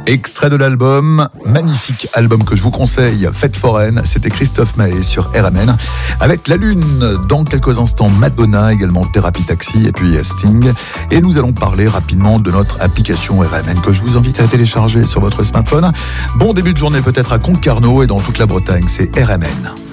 Extrait de l'album, magnifique album que je vous conseille, Fête foraine, c'était Christophe Maé sur RMN. Avec La Lune, dans quelques instants Madonna, également Thérapie Taxi et puis Sting. Et nous allons parler rapidement de notre application RMN que je vous invite à télécharger sur votre smartphone. Bon début de journée peut-être à Concarneau et dans toute la Bretagne, c'est RMN.